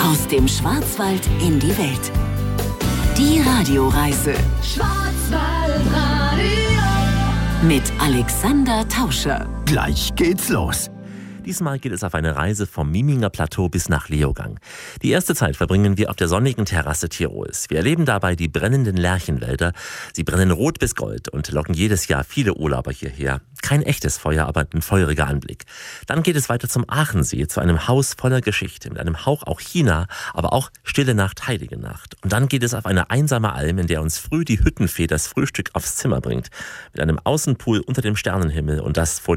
Aus dem Schwarzwald in die Welt. Die Radioreise Schwarzwaldradio mit Alexander Tauscher. Gleich geht's los. Diesmal geht es auf eine Reise vom Mieminger Plateau bis nach Leogang. Die erste Zeit verbringen wir auf der sonnigen Terrasse Tirols. Wir erleben dabei die brennenden Lärchenwälder. Sie brennen rot bis gold und locken jedes Jahr viele Urlauber hierher. Kein echtes Feuer, aber ein feuriger Anblick. Dann geht es weiter zum Aachensee, zu einem Haus voller Geschichte, mit einem Hauch auch China, aber auch Stille Nacht, Heilige Nacht. Und dann geht es auf eine einsame Alm, in der uns früh die Hüttenfee das Frühstück aufs Zimmer bringt. Mit einem Außenpool unter dem Sternenhimmel und das vor